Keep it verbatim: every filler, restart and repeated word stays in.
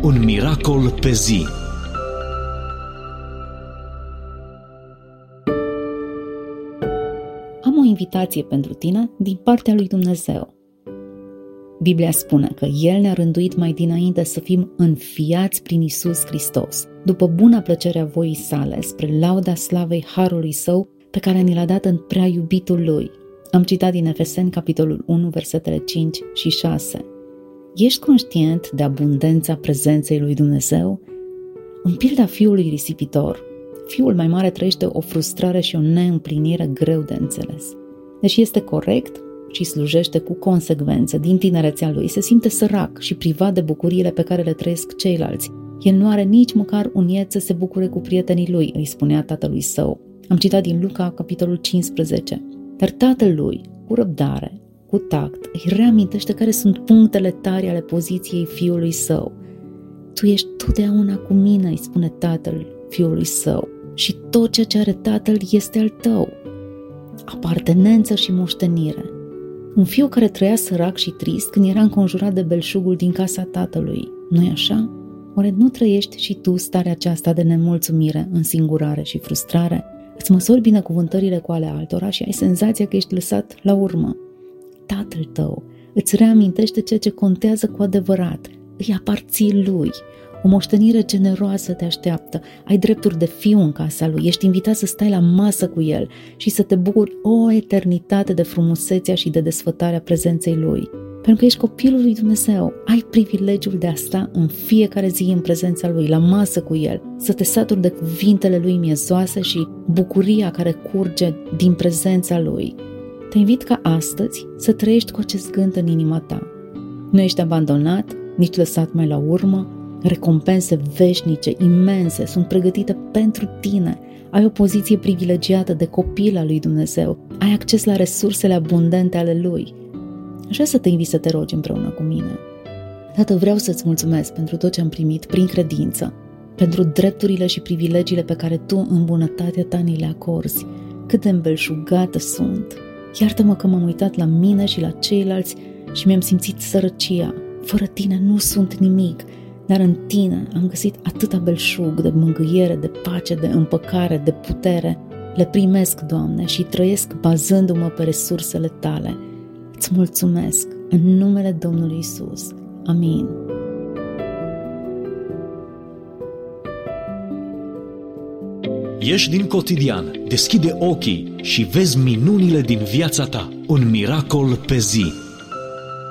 Un miracol pe zi. Am o invitație pentru tine din partea lui Dumnezeu. Biblia spune că El ne-a rânduit mai dinainte să fim înfiați prin Iisus Hristos, după buna plăcere a voii sale, spre lauda slavei harului Său, pe care ni l-a dat în prea iubitul Lui. Am citat din Efeseni, capitolul unu, versetele cinci și șase. Ești conștient de abundența prezenței lui Dumnezeu? În pilda fiului risipitor, fiul mai mare trăiește o frustrare și o neîmplinire greu de înțeles. Deși este corect și slujește cu consecvență din tinerețea lui, se simte sărac și privat de bucuriile pe care le trăiesc ceilalți. El nu are nici măcar un iet să se bucure cu prietenii lui, îi spunea tatălui său. Am citat din Luca, capitolul cincisprezece. Dar tatăl lui, cu răbdare, cu tact, îi reamintește care sunt punctele tare ale poziției fiului său. Tu ești totdeauna cu mine, îi spune tatăl fiului său, și tot ceea ce are tatăl este al tău. Apartenență și moștenire. Un fiu care trăia sărac și trist când era înconjurat de belșugul din casa tatălui. Nu-i așa? Oare nu trăiești și tu starea aceasta de nemulțumire, însingurare și frustrare? Îți măsori binecuvântările cu ale altora și ai senzația că ești lăsat la urmă. Tatăl tău îți reamintește ceea ce contează cu adevărat. Îi aparții lui. O moștenire generoasă te așteaptă. Ai drepturi de fiu în casa lui. Ești invitat să stai la masă cu el și să te bucuri o eternitate de frumusețea și de desfătarea prezenței lui. Pentru că ești copilul lui Dumnezeu, ai privilegiul de a sta în fiecare zi în prezența lui, la masă cu el, să te saturi de cuvintele lui miezoase și bucuria care curge din prezența lui. Te invit ca astăzi să trăiești cu acest gând în inima ta. Nu ești abandonat, nici lăsat mai la urmă. Recompense veșnice, imense, sunt pregătite pentru tine. Ai o poziție privilegiată de copil al lui Dumnezeu. Ai acces la resursele abundente ale lui. Aș vrea să te invit să te rogi împreună cu mine. Tată, vreau să-ți mulțumesc pentru tot ce am primit prin credință, pentru drepturile și privilegiile pe care tu în bunătatea ta ni le acorzi. Cât de îmbelșugată sunt. Iartă-mă că m-am uitat la mine și la ceilalți și mi-am simțit sărăcia. Fără tine nu sunt nimic, dar în tine am găsit atâta belșug de mângâiere, de pace, de împăcare, de putere. Le primesc, Doamne, și trăiesc bazându-mă pe resursele tale. Îți mulțumesc în numele Domnului Iisus. Amin. Ieși din cotidian, deschide ochii și vezi minunile din viața ta. Un miracol pe zi.